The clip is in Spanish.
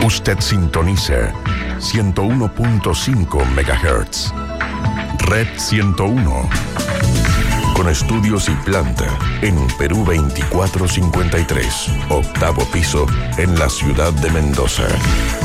Usted sintoniza 101.5 MHz. Red 101. Con estudios y planta en Perú 2453, octavo piso, en la ciudad de Mendoza.